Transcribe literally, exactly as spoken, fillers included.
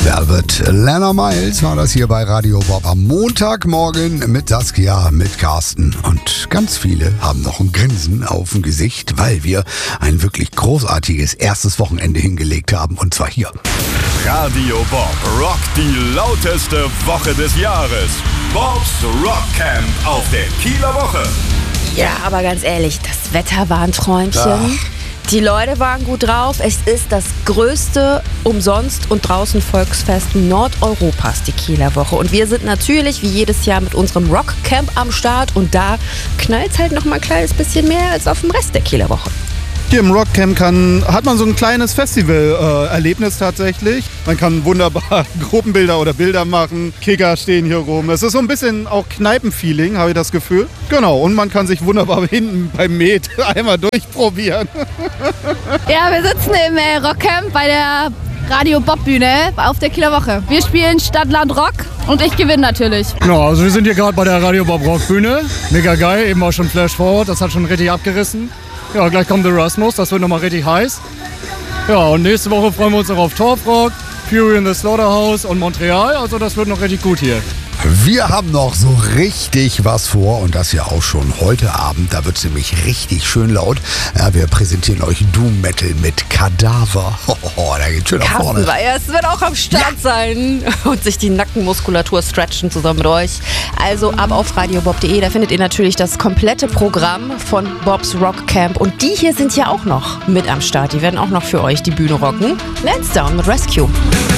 Velvet. Lana Miles war das hier bei Radio Bob am Montagmorgen mit Saskia, mit Carsten. Und ganz viele haben noch ein Grinsen auf dem Gesicht, weil wir ein wirklich großartiges erstes Wochenende hingelegt haben. Und zwar hier. Radio Bob rockt die lauteste Woche des Jahres. Bobs Rock Camp auf der Kieler Woche. Ja, aber ganz ehrlich, das Wetter war ein Träumchen. Ach. Die Leute waren gut drauf. Es ist das größte Umsonst- und Draußen-Volksfest Nordeuropas, die Kieler Woche. Und wir sind natürlich wie jedes Jahr mit unserem Rockcamp am Start. Und da knallt es halt noch mal ein kleines bisschen mehr als auf dem Rest der Kieler Woche. Hier im Rockcamp kann, hat man so ein kleines Festival-Erlebnis tatsächlich. Man kann wunderbar Gruppenbilder oder Bilder machen. Kicker stehen hier rum. Es ist so ein bisschen auch Kneipenfeeling, habe ich das Gefühl. Genau, und man kann sich wunderbar hinten beim Met einmal durchprobieren. Ja, wir sitzen im äh, Rockcamp bei der Radio Bob Bühne auf der Kieler Woche. Wir spielen Stadt, Land, Rock und ich gewinne natürlich. Genau, also wir sind hier gerade bei der Radio Bob Rock Bühne. Mega geil, eben auch schon Flash Forward, das hat schon richtig abgerissen. Ja, gleich kommt The Rasmus, das wird nochmal richtig heiß. Ja, und nächste Woche freuen wir uns noch auf Torfrock, Fury in the Slaughterhouse und Montreal. Also das wird noch richtig gut hier. Wir haben noch so richtig was vor und das ja auch schon heute Abend. Da wird es nämlich richtig schön laut. Ja, wir präsentieren euch Doom Metal mit Kadaver. Oh, da geht schön nach vorne. Es wird auch am Start ja. sein und sich die Nackenmuskulatur stretchen zusammen mit euch. Also ab auf radiobob punkt de, da findet ihr natürlich das komplette Programm von Bobs Rock Camp. Und die hier sind ja auch noch mit am Start. Die werden auch noch für euch die Bühne rocken. Let's Down mit Rescue.